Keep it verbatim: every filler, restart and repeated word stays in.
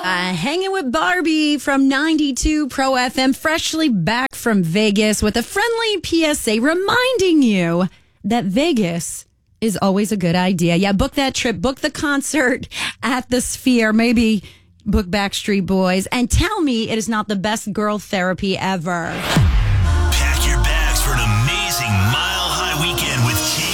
Uh, hanging with Barbie from ninety-two Pro F M, freshly back from Vegas with a friendly P S A reminding you that Vegas is always a good idea. Yeah, book that trip, book the concert at the Sphere, maybe book Backstreet Boys, and tell me it is not the best girl therapy ever.